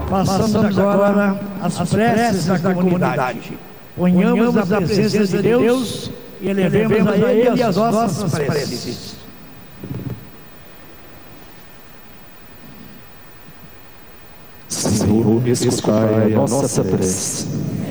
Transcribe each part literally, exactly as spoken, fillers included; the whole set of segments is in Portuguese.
Passamos agora as preces da comunidade. Ponhamos a presença de Deus e elevemos a Ele as nossas preces. Senhor, escutai a nossa prece.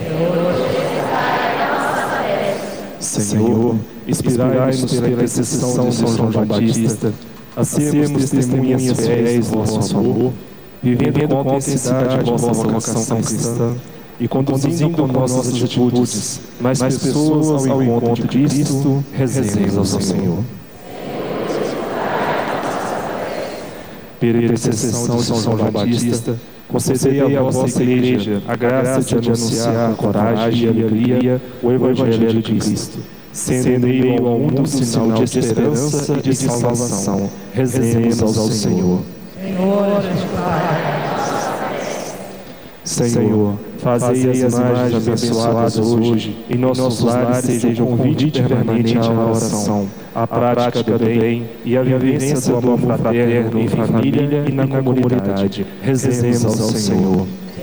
Senhor, inspirai-nos pela intercessão de São João Batista, a sermos testemunhas fiéis do vosso amor, vivendo com autenticidade a vossa vocação cristã e conduzindo com nossas atitudes mais pessoas ao encontro de Cristo, rezemos ao Senhor. Pela intercessão de São João Batista, concedei à vossa Igreja a graça de anunciar com coragem e alegria o Evangelho de Cristo, sendo em meio ao mundo um sinal de esperança e de salvação. Rezemos ao Senhor. Senhor, fazei as imagens abençoadas hoje em nossos lares sejam um convite permanente à oração, à prática do bem e à vivência do amor fraterno em família e na comunidade. Rezemos ao Senhor.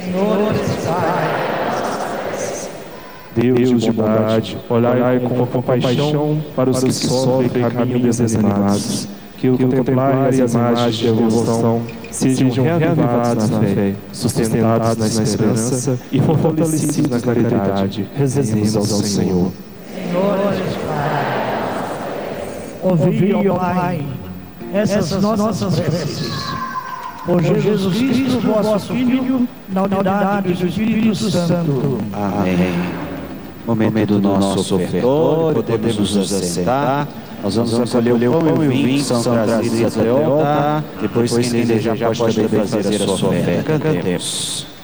Deus de bondade, olhai com compaixão para os que sofrem e caminham desanimados, que o contemplar e as imagens de devoção sejam reavivados na fé, sustentados na esperança e fortalecidos na caridade. Rezemos ao Senhor. Ouvi, ó Pai, essas nossas preces. Por Jesus Cristo, vosso Filho, na unidade do Espírito Santo. Amém. Momento do nosso ofertório, podemos nos assentar. Nós vamos acolher o pão e o vinho que são trazidos até o altar. Depois, quem desejar, pode também fazer a sua oferta. Cantemos.